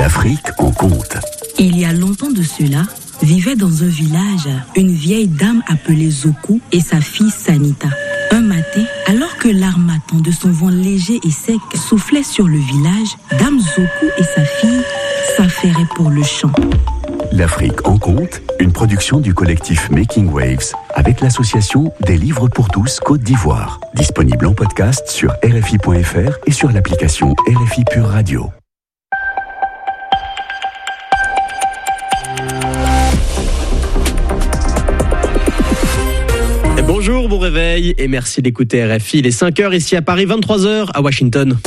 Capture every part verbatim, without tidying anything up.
L'Afrique en compte. Il y a longtemps de cela, vivait dans un village une vieille dame appelée Zoku et sa fille Sanita. Un matin, alors que l'armatan de son vent léger et sec soufflait sur le village, Dame Zoku et sa fille s'affairaient pour le champ. L'Afrique en compte, une production du collectif Making Waves avec l'association Des Livres pour tous Côte d'Ivoire. Disponible en podcast sur R F I point F R et sur l'application R F I Pure Radio. Bonjour, bon réveil et merci d'écouter R F I. Il est cinq heures ici à Paris, vingt-trois heures à Washington.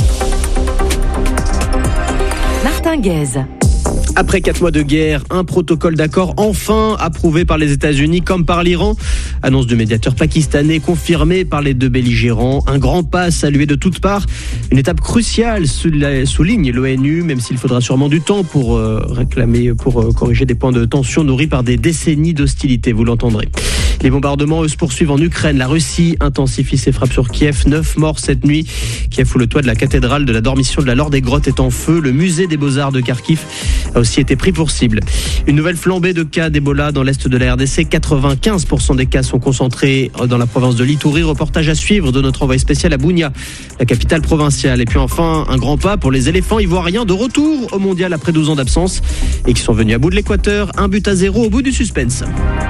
Martin Guez. Après quatre mois de guerre, un protocole d'accord enfin approuvé par les États-Unis comme par l'Iran. Annonce du médiateur pakistanais confirmée par les deux belligérants. Un grand pas salué de toutes parts. Une étape cruciale souligne l'ONU, même s'il faudra sûrement du temps pour euh, réclamer, pour euh, corriger des points de tension nourris par des décennies d'hostilité, vous l'entendrez. Les bombardements, eux, se poursuivent en Ukraine. La Russie intensifie ses frappes sur Kiev. Neuf morts cette nuit. Kiev, où le toit de la cathédrale de la Dormition de la Laure des Grottes est en feu. Le musée des Beaux-Arts de Kharkiv a aussi été pris pour cible. Une nouvelle flambée de cas d'Ebola dans l'est de la R D C. quatre-vingt-quinze pour cent des cas sont concentrés dans la province de l'Ituri. Reportage à suivre de notre envoyé spécial à Bunia, la capitale provinciale. Et puis enfin, un grand pas pour les éléphants ivoiriens de retour au mondial après douze ans d'absence et qui sont venus à bout de l'équateur. Un but à zéro au bout du suspense.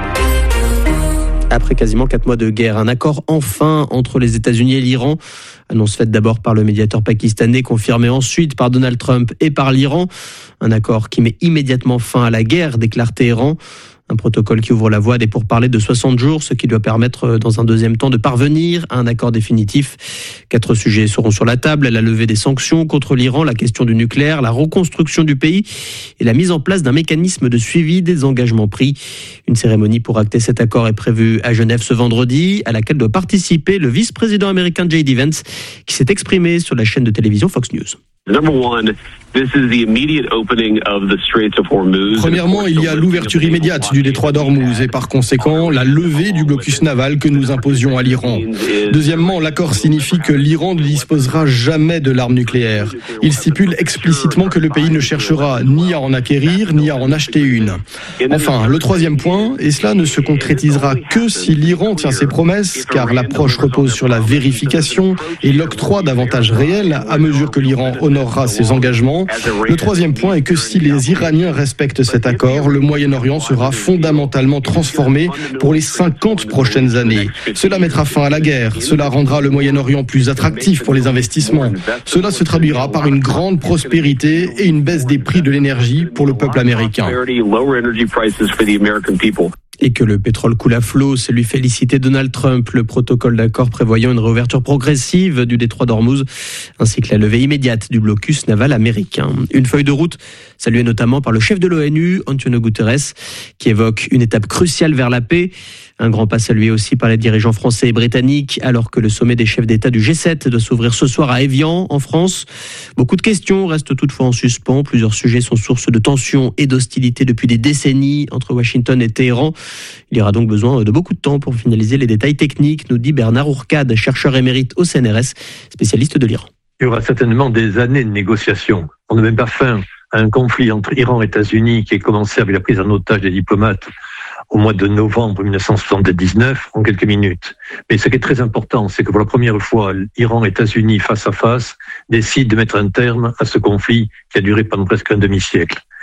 Après quasiment quatre mois de guerre, un accord enfin entre les États-Unis et l'Iran. Annonce faite d'abord par le médiateur pakistanais, confirmée ensuite par Donald Trump et par l'Iran. Un accord qui met immédiatement fin à la guerre, déclare Téhéran. Un protocole qui ouvre la voie à des pourparlers de soixante jours, ce qui doit permettre dans un deuxième temps de parvenir à un accord définitif. Quatre sujets seront sur la table, la levée des sanctions contre l'Iran, la question du nucléaire, la reconstruction du pays et la mise en place d'un mécanisme de suivi des engagements pris. Une cérémonie pour acter cet accord est prévue à Genève ce vendredi, à laquelle doit participer le vice-président américain J D Vance, qui s'est exprimé sur la chaîne de télévision Fox News. Number one, this is the immediate opening of the Straits of Hormuz. Premièrement, il y a l'ouverture immédiate du détroit d'Ormuz et par conséquent la levée du blocus naval que nous imposions à l'Iran. Deuxièmement, l'accord signifie que l'Iran ne disposera jamais de l'arme nucléaire. Il stipule explicitement que le pays ne cherchera ni à en acquérir ni à en acheter une. Enfin, le troisième point, et cela ne se concrétisera que si l'Iran tient ses promesses, car l'approche repose sur la vérification et l'octroi d'avantages réels à mesure que l'Iran honorera ses engagements. Le troisième point est que si les Iraniens respectent cet accord, le Moyen-Orient sera fondamentalement transformé pour les cinquante prochaines années. Cela mettra fin à la guerre, cela rendra le Moyen-Orient plus attractif pour les investissements. Cela se traduira par une grande prospérité et une baisse des prix de l'énergie pour le peuple américain. Et que le pétrole coule à flot, c'est lui féliciter Donald Trump. Le protocole d'accord prévoyant une réouverture progressive du détroit d'Ormuz, ainsi que la levée immédiate du blocus naval américain. Une feuille de route saluée notamment par le chef de l'ONU, Antonio Guterres, qui évoque une étape cruciale vers la paix. Un grand pas salué aussi par les dirigeants français et britanniques, alors que le sommet des chefs d'État du G sept doit s'ouvrir ce soir à Évian, en France. Beaucoup de questions restent toutefois en suspens. Plusieurs sujets sont source de tensions et d'hostilité depuis des décennies entre Washington et Téhéran. Il y aura donc besoin de beaucoup de temps pour finaliser les détails techniques, nous dit Bernard Ourcade, chercheur émérite au C N R S, spécialiste de l'Iran. Il y aura certainement des années de négociations. On ne met pas fin à un conflit entre Iran et États-Unis qui a commencé avec la prise en otage des diplomates au mois de novembre mille neuf cent soixante-dix-neuf en quelques minutes. Mais ce qui est très important, c'est que pour la première fois, Iran et États-Unis face à face décident de mettre un terme à ce conflit qui a duré pendant presque un demi-siècle.